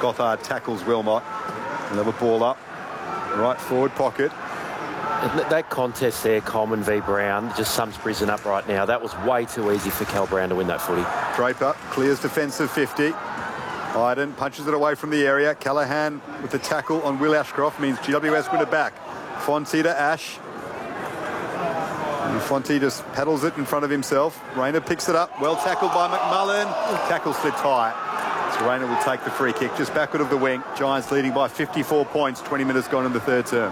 Gothard tackles Wilmot. They'll have a ball up. Right forward pocket. That contest there, Coleman v Brown, just sums Brisbane up right now. That was way too easy for Cal Brown to win that footy. Draper clears defensive 50. Iden punches it away from the area. Callaghan with the tackle on Will Ashcroft means GWS win it back. Fonte to Ash. And Fonte just paddles it in front of himself. Rayner picks it up. Well tackled by McMullen. Tackle slipped high. So Rayner will take the free kick just backward of the wing. Giants leading by 54 points. 20 minutes gone in the third term.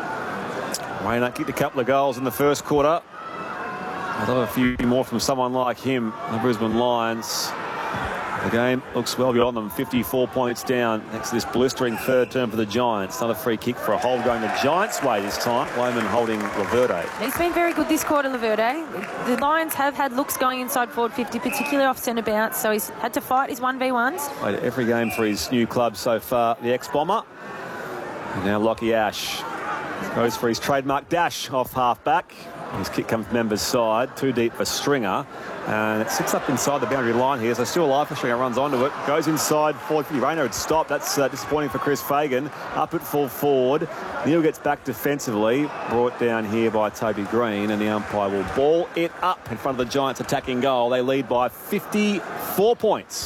Rayner kicked a couple of goals in the first quarter. I'd love a few more from someone like him, the Brisbane Lions. The game looks well beyond them, 54 points down next to this blistering third term for the Giants. Another free kick for a hold going the Giants' way this time. Wayman holding Laverde. He's been very good this quarter, Laverde. The Lions have had looks going inside forward 50, particularly off centre bounce, so he's had to fight his 1v1s. Played every game for his new club so far, the ex-Bomber. And now Lockie Ash goes for his trademark dash off half-back. His kick comes from Member's side, too deep for Stringer. And it sits up inside the boundary line here, so still alive for Stringer, runs onto it, goes inside, forward 50. Rayner had stopped. That's disappointing for Chris Fagan. Up at full forward. Neil gets back defensively, brought down here by Toby Green, and the umpire will ball it up in front of the Giants' attacking goal. They lead by 54 points.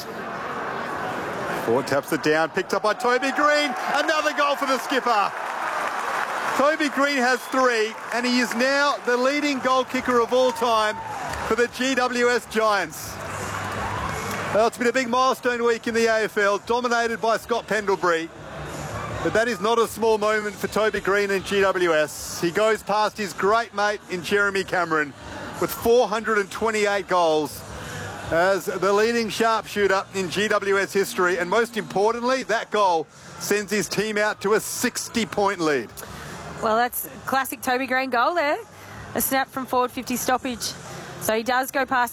Ford taps it down, picked up by Toby Green. Another goal for the skipper. Toby Green has 3, and he is now the leading goal kicker of all time for the GWS Giants. Well, it's been a big milestone week in the AFL, dominated by Scott Pendlebury. But that is not a small moment for Toby Green and GWS. He goes past his great mate in Jeremy Cameron with 428 goals as the leading sharpshooter in GWS history. And most importantly, that goal sends his team out to a 60-point lead. Well, that's a classic Toby Green goal there. A snap from forward 50 stoppage. So he does go past